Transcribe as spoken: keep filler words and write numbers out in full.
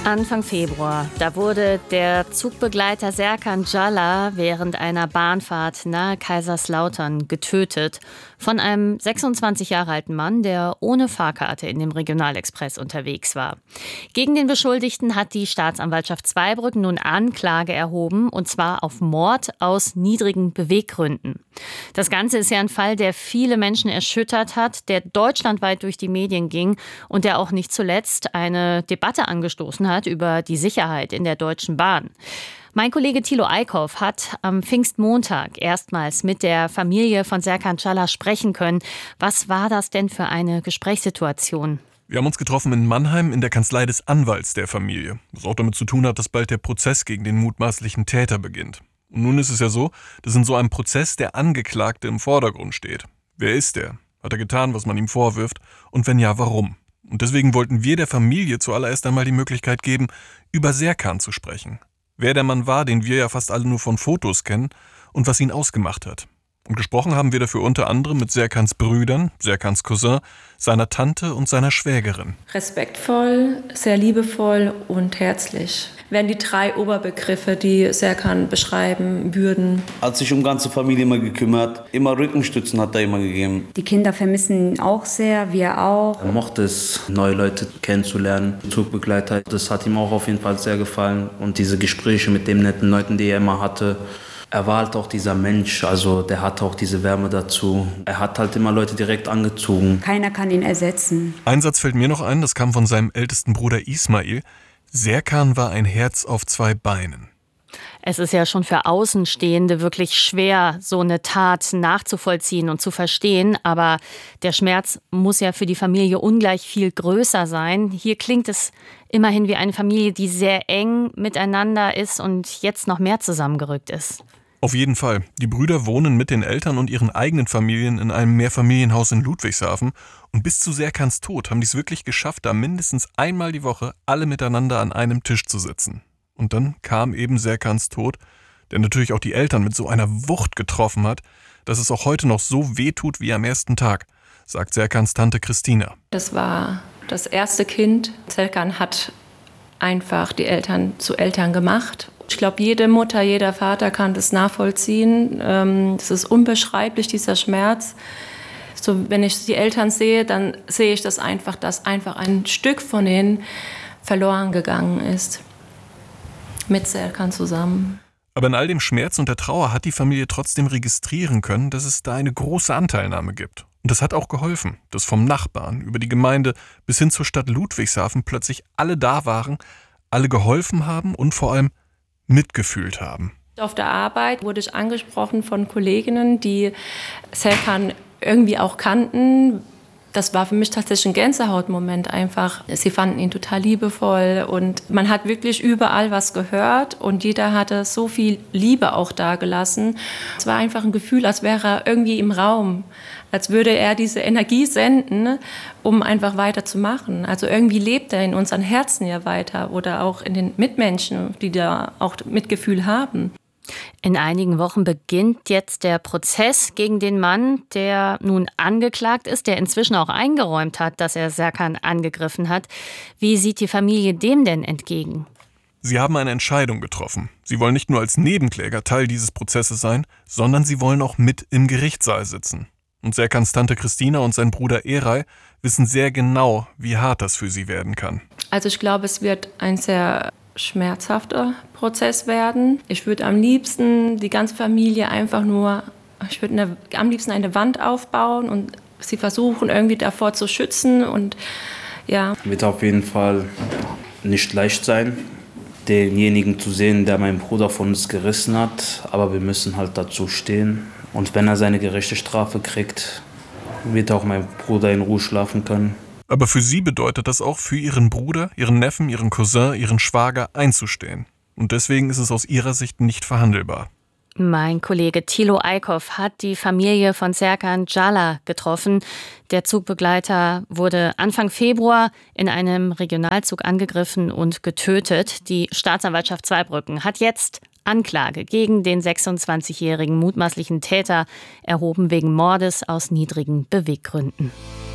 Anfang Februar, da wurde der Zugbegleiter Serkan Cala während einer Bahnfahrt nahe Kaiserslautern getötet von einem sechsundzwanzig Jahre alten Mann, der ohne Fahrkarte in dem Regionalexpress unterwegs war. Gegen den Beschuldigten hat die Staatsanwaltschaft Zweibrücken nun Anklage erhoben, und zwar auf Mord aus niedrigen Beweggründen. Das Ganze ist ja ein Fall, der viele Menschen erschüttert hat, der deutschlandweit durch die Medien ging und der auch nicht zuletzt eine Debatte angestoßen hat über die Sicherheit in der Deutschen Bahn. Mein Kollege Thilo Eickhoff hat am Pfingstmontag erstmals mit der Familie von Serkan Cala sprechen können. Was war das denn für eine Gesprächssituation? Wir haben uns getroffen in Mannheim in der Kanzlei des Anwalts der Familie, was auch damit zu tun hat, dass bald der Prozess gegen den mutmaßlichen Täter beginnt. Und nun ist es ja so, dass in so einem Prozess der Angeklagte im Vordergrund steht. Wer ist er? Hat er getan, was man ihm vorwirft? Und wenn ja, warum? Und deswegen wollten wir der Familie zuallererst einmal die Möglichkeit geben, über Serkan zu sprechen. Wer der Mann war, den wir ja fast alle nur von Fotos kennen, und was ihn ausgemacht hat. Und gesprochen haben wir dafür unter anderem mit Serkans Brüdern, Serkans Cousin, seiner Tante und seiner Schwägerin. Respektvoll, sehr liebevoll und herzlich wären die drei Oberbegriffe, die Serkan beschreiben würden. Hat sich um die ganze Familie immer gekümmert, immer Rückenstützen hat er immer gegeben. Die Kinder vermissen ihn auch sehr, wir auch. Er mochte es, neue Leute kennenzulernen, Zugbegleiter. Das hat ihm auch auf jeden Fall sehr gefallen. Und diese Gespräche mit den netten Leuten, die er immer hatte. Er war halt auch dieser Mensch, also der hatte auch diese Wärme dazu. Er hat halt immer Leute direkt angezogen. Keiner kann ihn ersetzen. Ein Satz fällt mir noch ein, das kam von seinem ältesten Bruder Ismail. Serkan war ein Herz auf zwei Beinen. Es ist ja schon für Außenstehende wirklich schwer, so eine Tat nachzuvollziehen und zu verstehen. Aber der Schmerz muss ja für die Familie ungleich viel größer sein. Hier klingt es immerhin wie eine Familie, die sehr eng miteinander ist und jetzt noch mehr zusammengerückt ist. Auf jeden Fall. Die Brüder wohnen mit den Eltern und ihren eigenen Familien in einem Mehrfamilienhaus in Ludwigshafen. Und bis zu Serkans Tod haben die es wirklich geschafft, da mindestens einmal die Woche alle miteinander an einem Tisch zu sitzen. Und dann kam eben Serkans Tod, der natürlich auch die Eltern mit so einer Wucht getroffen hat, dass es auch heute noch so wehtut wie am ersten Tag, sagt Serkans Tante Christina. Das war das erste Kind. Serkan hat einfach die Eltern zu Eltern gemacht. Ich glaube, jede Mutter, jeder Vater kann das nachvollziehen. Es ist unbeschreiblich, dieser Schmerz. So, wenn ich die Eltern sehe, dann sehe ich das einfach, dass einfach ein Stück von ihnen verloren gegangen ist. Mit Serkan zusammen. Aber in all dem Schmerz und der Trauer hat die Familie trotzdem registrieren können, dass es da eine große Anteilnahme gibt. Und das hat auch geholfen, dass vom Nachbarn über die Gemeinde bis hin zur Stadt Ludwigshafen plötzlich alle da waren, alle geholfen haben und vor allem mitgefühlt haben. Auf der Arbeit wurde ich angesprochen von Kolleginnen, die Serkan irgendwie auch kannten. Das war für mich tatsächlich ein Gänsehautmoment einfach. Sie fanden ihn total liebevoll und man hat wirklich überall was gehört und jeder hatte so viel Liebe auch dagelassen. Es war einfach ein Gefühl, als wäre er irgendwie im Raum, als würde er diese Energie senden, um einfach weiterzumachen. Also irgendwie lebt er in unseren Herzen ja weiter oder auch in den Mitmenschen, die da auch Mitgefühl haben. In einigen Wochen beginnt jetzt der Prozess gegen den Mann, der nun angeklagt ist, der inzwischen auch eingeräumt hat, dass er Serkan angegriffen hat. Wie sieht die Familie dem denn entgegen? Sie haben eine Entscheidung getroffen. Sie wollen nicht nur als Nebenkläger Teil dieses Prozesses sein, sondern sie wollen auch mit im Gerichtssaal sitzen. Und Serkans Tante Christina und sein Bruder Eray wissen sehr genau, wie hart das für sie werden kann. Also ich glaube, es wird ein sehr schmerzhafter Prozess werden. Ich würde am liebsten die ganze Familie einfach nur, ich würde eine, am liebsten eine Wand aufbauen und sie versuchen irgendwie davor zu schützen und ja. Wird auf jeden Fall nicht leicht sein, denjenigen zu sehen, der meinen Bruder von uns gerissen hat, aber wir müssen halt dazu stehen und wenn er seine gerechte Strafe kriegt, wird auch mein Bruder in Ruhe schlafen können. Aber für sie bedeutet das auch, für ihren Bruder, ihren Neffen, ihren Cousin, ihren Schwager einzustehen. Und deswegen ist es aus ihrer Sicht nicht verhandelbar. Mein Kollege Thilo Eickhoff hat die Familie von Serkan Cala getroffen. Der Zugbegleiter wurde Anfang Februar in einem Regionalzug angegriffen und getötet. Die Staatsanwaltschaft Zweibrücken hat jetzt Anklage gegen den sechsundzwanzigjährigen mutmaßlichen Täter erhoben wegen Mordes aus niedrigen Beweggründen.